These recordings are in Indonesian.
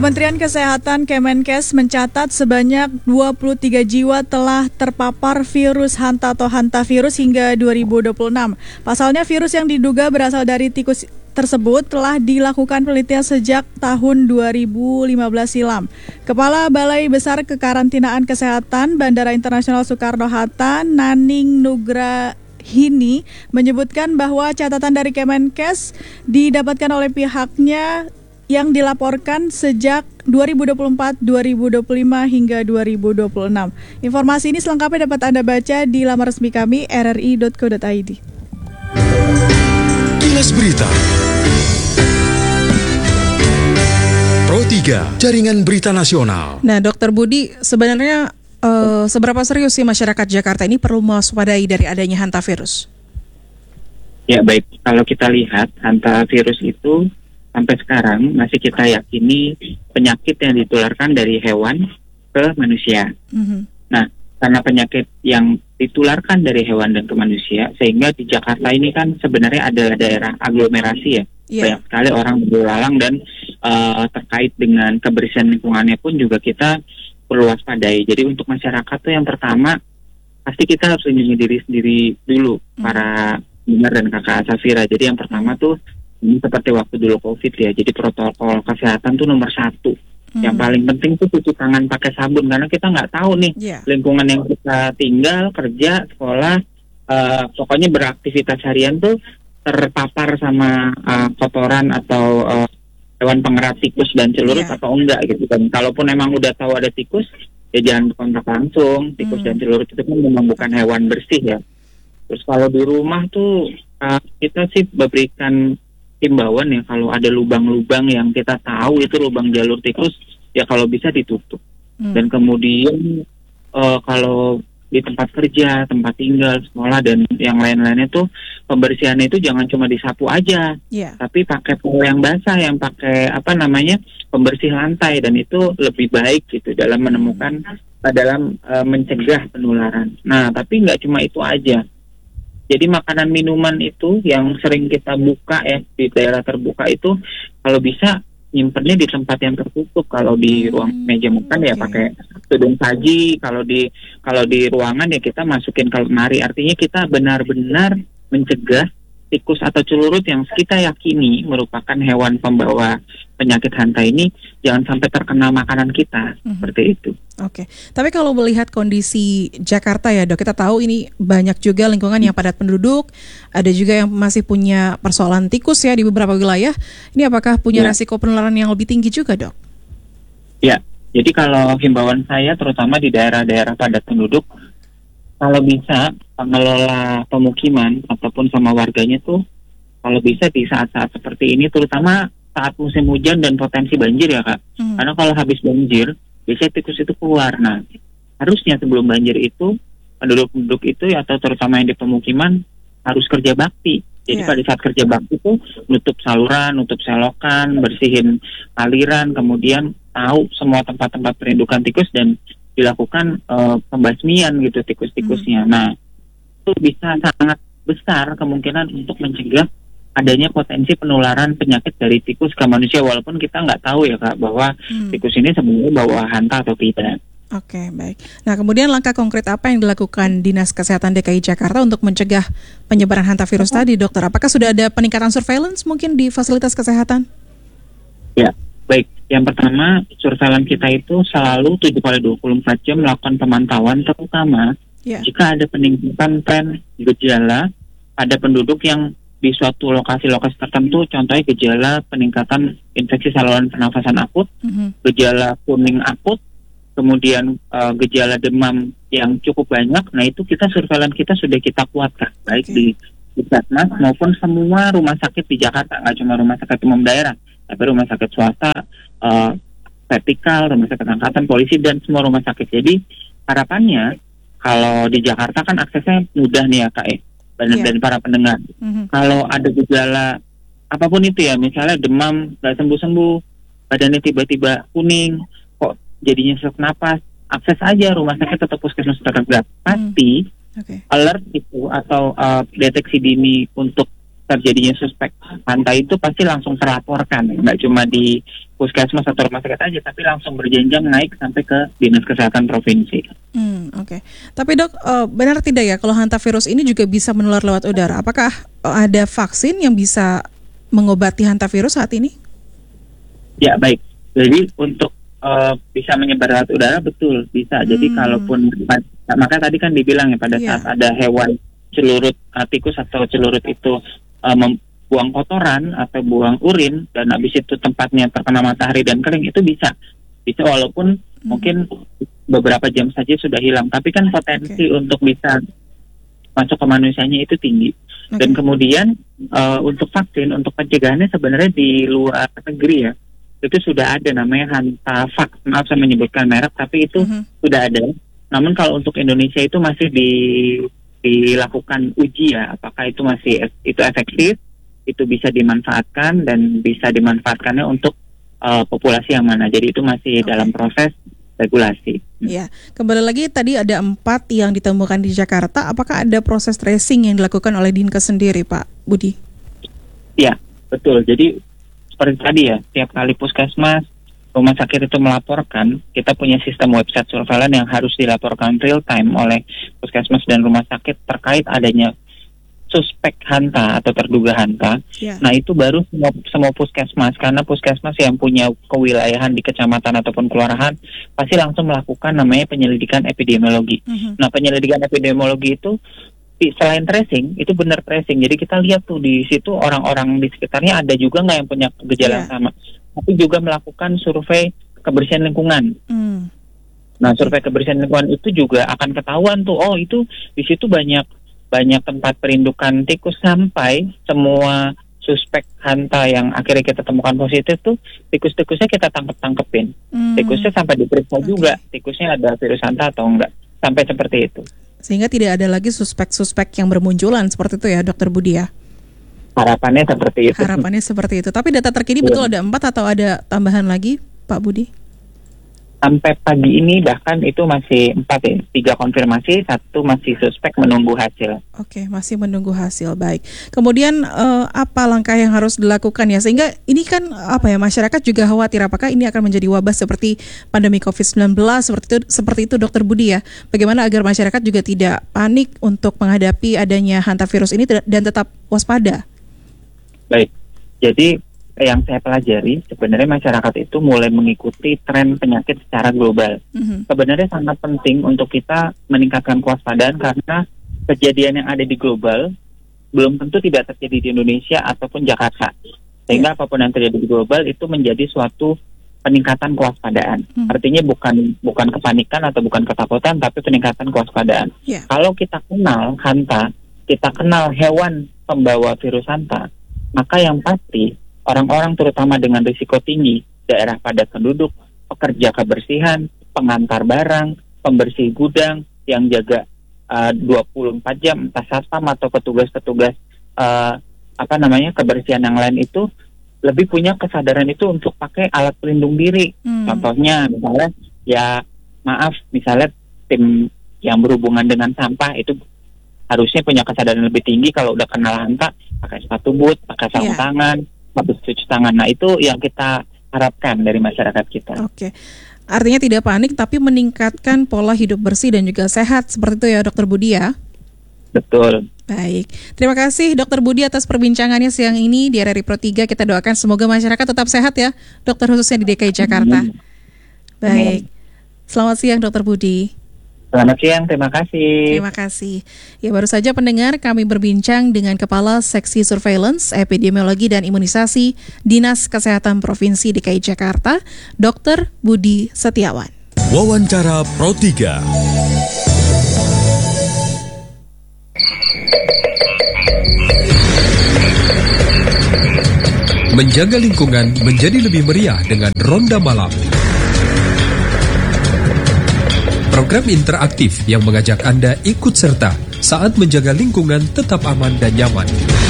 Kementerian Kesehatan Kemenkes mencatat sebanyak 23 jiwa telah terpapar virus hanta atau hantavirus hingga 2026. Pasalnya virus yang diduga berasal dari tikus tersebut telah dilakukan penelitian sejak tahun 2015 silam. Kepala Balai Besar Kekarantinaan Kesehatan Bandara Internasional Soekarno-Hatta, Naning Nugrahini, menyebutkan bahwa catatan dari Kemenkes didapatkan oleh pihaknya yang dilaporkan sejak 2024, 2025 hingga 2026. Informasi ini selengkapnya dapat Anda baca di laman resmi kami rri.co.id. Kilas Berita Pro 3, Jaringan Berita Nasional. Nah, Dr. Budi, sebenarnya seberapa serius sih masyarakat Jakarta ini perlu mewaspadai dari adanya hantavirus? Ya baik, kalau kita lihat hantavirus itu sampai sekarang masih kita yakini penyakit yang ditularkan dari hewan ke manusia. Nah, karena penyakit yang ditularkan dari hewan dan ke manusia, sehingga di Jakarta ini kan sebenarnya ada daerah aglomerasi ya. Banyak sekali orang berlalang dan terkait dengan kebersihan lingkungannya pun juga kita perlu waspadai. Jadi untuk masyarakat tuh yang pertama, pasti kita harus lindungi diri sendiri dulu, para Benar dan Kakak Safira. Jadi yang pertama tuh, ini seperti waktu dulu COVID ya, jadi protokol kesehatan tuh nomor 1. Yang paling penting tuh cuci tangan pakai sabun, karena kita nggak tahu nih lingkungan yang kita tinggal, kerja, sekolah, pokoknya beraktivitas harian tuh terpapar sama kotoran atau hewan pengerat tikus dan celurit atau enggak gitu kan. Kalaupun emang udah tahu ada tikus, ya jangan kontak langsung. Tikus dan celurit itu kan memang bukan hewan bersih ya. Terus kalau di rumah tuh kita sih memberikan himbauan ya, kalau ada lubang-lubang yang kita tahu itu lubang jalur tikus, ya kalau bisa ditutup. Dan kemudian kalau di tempat kerja, tempat tinggal, sekolah dan yang lain-lainnya tuh pembersihannya itu jangan cuma disapu aja, tapi pakai pembersih yang basah, yang pakai pembersih lantai, dan itu lebih baik gitu dalam menemukan mencegah penularan. Nah, tapi nggak cuma itu aja. Jadi makanan minuman itu yang sering kita buka ya di daerah terbuka itu, kalau bisa nyimpennya di tempat yang tertutup. Kalau di ruang meja makan ya pakai tudung saji. Kalau di ruangan ya kita masukin ke lemari. Artinya kita benar-benar mencegah tikus atau celurit yang kita yakini merupakan hewan pembawa penyakit hanta ini jangan sampai terkena makanan kita, seperti itu. Oke. Tapi kalau melihat kondisi Jakarta ya Dok, kita tahu ini banyak juga lingkungan yang padat penduduk, ada juga yang masih punya persoalan tikus ya di beberapa wilayah. Ini apakah punya resiko penularan yang lebih tinggi juga Dok? Ya, jadi kalau himbauan saya terutama di daerah-daerah padat penduduk, kalau bisa pengelola pemukiman ataupun sama warganya tuh, kalau bisa di saat-saat seperti ini, terutama saat musim hujan dan potensi banjir ya Kak. Karena kalau habis banjir, biasanya tikus itu keluar. Nah, harusnya sebelum banjir itu, penduduk-penduduk itu atau terutama yang di pemukiman harus kerja bakti. Jadi pada saat kerja bakti itu nutup saluran, nutup selokan, bersihin aliran, kemudian tahu semua tempat-tempat perindukan tikus dan dilakukan pembasmian gitu tikus-tikusnya. Nah, itu bisa sangat besar kemungkinan untuk mencegah adanya potensi penularan penyakit dari tikus ke manusia, walaupun kita nggak tahu ya Kak bahwa tikus ini sebenarnya bawa hanta atau tidak. Oke, baik. Nah, kemudian langkah konkret apa yang dilakukan Dinas Kesehatan DKI Jakarta untuk mencegah penyebaran hantavirus tadi, Dokter? Apakah sudah ada peningkatan surveillance mungkin di fasilitas kesehatan? Ya, baik. Yang pertama, surveillance kita itu selalu 7x24 jam melakukan pemantauan, terutama jika ada peningkatan tren gejala pada penduduk yang di suatu lokasi-lokasi tertentu, contohnya gejala peningkatan infeksi saluran pernafasan akut, gejala kuning akut, kemudian gejala demam yang cukup banyak. Nah, itu surveillance kita sudah kita kuatkan, baik di Puskesmas maupun semua rumah sakit di Jakarta, nggak cuma rumah sakit umum daerah, tapi rumah sakit swasta, vertikal, rumah sakit angkatan, polisi, dan semua rumah sakit. Jadi harapannya kalau di Jakarta kan aksesnya mudah nih ya Kak dan para pendengar. Kalau ada gejala apapun itu ya, misalnya demam nggak sembuh-sembuh, badannya tiba-tiba kuning, kok jadinya sesak napas, akses aja rumah sakit atau puskesmas terdekat. Pasti alert itu atau deteksi dini untuk terjadinya suspek hanta itu pasti langsung terlaporkan, nggak cuma di puskesmas atau rumah sakit aja, tapi langsung berjenjang naik sampai ke dinas kesehatan provinsi. Oke. Tapi dok, benar tidak ya kalau hantavirus ini juga bisa menular lewat udara? Apakah ada vaksin yang bisa mengobati hantavirus saat ini? Ya baik, jadi untuk bisa menyebar lewat udara betul bisa. Jadi kalaupun maka tadi kan dibilang ya pada saat ada hewan celurut tikus atau celurut itu buang kotoran atau buang urin dan habis itu tempatnya terkena matahari dan kering, itu bisa walaupun mungkin beberapa jam saja sudah hilang, tapi kan potensi untuk bisa masuk ke manusianya itu tinggi. Dan kemudian untuk vaksin, untuk pencegahannya sebenarnya di luar negeri ya, itu sudah ada namanya Hantavax. Maaf saya menyebutkan merek, tapi itu sudah ada. Namun kalau untuk Indonesia itu masih dilakukan uji ya, apakah itu masih efektif, itu bisa dimanfaatkan dan bisa dimanfaatkannya untuk populasi yang mana. Jadi itu masih dalam proses regulasi. Ya, kembali lagi tadi ada 4 yang ditemukan di Jakarta. Apakah ada proses tracing yang dilakukan oleh Dinkes sendiri, Pak Budi? Ya, betul. Jadi seperti tadi ya, tiap kali puskesmas, rumah sakit itu melaporkan, kita punya sistem website surveillance yang harus dilaporkan real time oleh puskesmas dan rumah sakit terkait adanya suspek hanta atau terduga hanta. Nah itu baru semua puskesmas, karena puskesmas yang punya kewilayahan di kecamatan ataupun kelurahan pasti langsung melakukan namanya penyelidikan epidemiologi. Nah penyelidikan epidemiologi itu selain tracing, itu benar tracing. Jadi kita lihat tuh di situ orang-orang di sekitarnya ada juga nggak yang punya gejala sama. Tapi juga melakukan survei kebersihan lingkungan. Nah, survei kebersihan lingkungan itu juga akan ketahuan tuh, oh itu di situ banyak tempat perindukan tikus, sampai semua suspek hanta yang akhirnya kita temukan positif tuh tikus-tikusnya kita tangkepin. Tikusnya sampai diperiksa juga, tikusnya ada virus hanta atau enggak, sampai seperti itu. Sehingga tidak ada lagi suspek-suspek yang bermunculan seperti itu ya, Dokter Budi ya? Harapannya seperti itu. Harapannya seperti itu. Tapi data terkini betul ada 4 atau ada tambahan lagi, Pak Budi? Sampai pagi ini bahkan itu masih 4 ya. 3 konfirmasi, 1 masih suspek menunggu hasil. Oke, masih menunggu hasil. Baik. Kemudian apa langkah yang harus dilakukan ya? Sehingga ini kan masyarakat juga khawatir apakah ini akan menjadi wabah seperti pandemi COVID-19 seperti itu Dokter Budi ya. Bagaimana agar masyarakat juga tidak panik untuk menghadapi adanya hantavirus ini dan tetap waspada? Baik. Jadi yang saya pelajari sebenarnya masyarakat itu mulai mengikuti tren penyakit secara global. Sebenarnya sangat penting untuk kita meningkatkan kewaspadaan karena kejadian yang ada di global belum tentu tidak terjadi di Indonesia ataupun Jakarta. Sehingga apapun yang terjadi di global itu menjadi suatu peningkatan kewaspadaan. Artinya bukan kepanikan atau bukan ketakutan, tapi peningkatan kewaspadaan. Kalau kita kenal hanta, kita kenal hewan pembawa virus hanta, maka yang pasti orang-orang terutama dengan risiko tinggi, daerah padat penduduk, pekerja kebersihan, pengantar barang, pembersih gudang, yang jaga 24 jam, entah satpam atau petugas-petugas kebersihan yang lain itu lebih punya kesadaran itu untuk pakai alat pelindung diri. Contohnya misalnya tim yang berhubungan dengan sampah itu harusnya punya kesadaran lebih tinggi kalau udah kenal hanta, pakai sepatu boot, pakai sarung tangan, habis cuci tangan. Nah itu yang kita harapkan dari masyarakat kita. Oke. Artinya tidak panik tapi meningkatkan pola hidup bersih dan juga sehat. Seperti itu ya Dokter Budi ya? Betul. Baik. Terima kasih Dokter Budi atas perbincangannya siang ini di RRI Pro 3. Kita doakan semoga masyarakat tetap sehat ya, dokter khususnya di DKI Jakarta. Baik. Selamat siang Dokter Budi. Selamat siang, terima kasih. Terima kasih. Ya, baru saja pendengar kami berbincang dengan Kepala Seksi Surveillance, Epidemiologi dan Imunisasi Dinas Kesehatan Provinsi DKI Jakarta, Dr. Budi Setiawan. Wawancara Pro 3. Menjaga lingkungan menjadi lebih meriah dengan Ronda Malam. Program interaktif yang mengajak Anda ikut serta saat menjaga lingkungan tetap aman dan nyaman.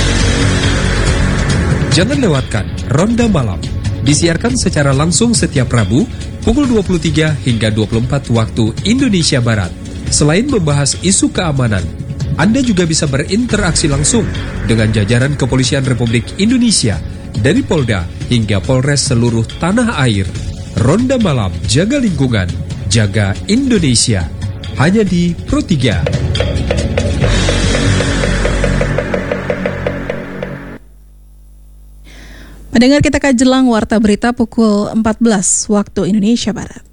Jangan lewatkan Ronda Malam. Disiarkan secara langsung setiap Rabu pukul 23 hingga 24 waktu Indonesia Barat. Selain membahas isu keamanan, Anda juga bisa berinteraksi langsung dengan jajaran Kepolisian Republik Indonesia dari Polda hingga Polres seluruh tanah air. Ronda Malam Jaga Lingkungan, Jaga Indonesia. Hanya di Pro 3. Mendengar kita ke jelang warta berita pukul 14 waktu Indonesia Barat.